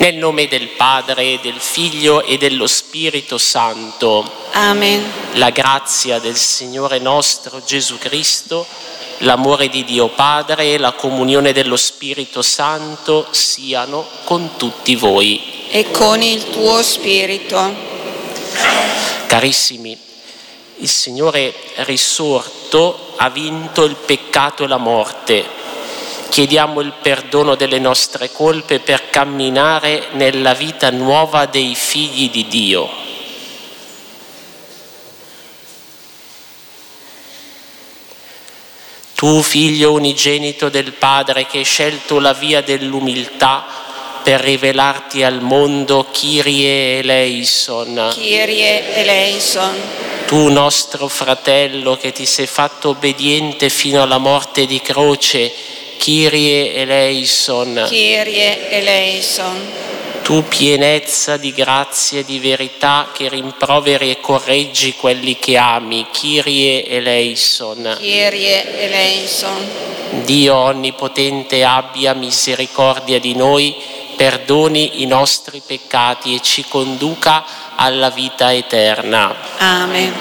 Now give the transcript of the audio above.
Nel nome del Padre, del Figlio e dello Spirito Santo. Amen. La grazia del Signore nostro Gesù Cristo, l'amore di Dio Padre e la comunione dello Spirito Santo siano con tutti voi. E con il tuo spirito. Carissimi, il Signore risorto ha vinto il peccato e la morte. Chiediamo il perdono delle nostre colpe per camminare nella vita nuova dei figli di Dio. Tu, Figlio unigenito del Padre, che hai scelto la via dell'umiltà per rivelarti al mondo, Kyrie eleison. Kyrie eleison. Tu, nostro fratello, che ti sei fatto obbediente fino alla morte di croce, Kyrie eleison. Kyrie eleison. Tu, pienezza di grazia e di verità, che rimproveri e correggi quelli che ami, Kyrie eleison. Kyrie eleison. Dio onnipotente abbia misericordia di noi, perdoni i nostri peccati e ci conduca alla vita eterna. Amen.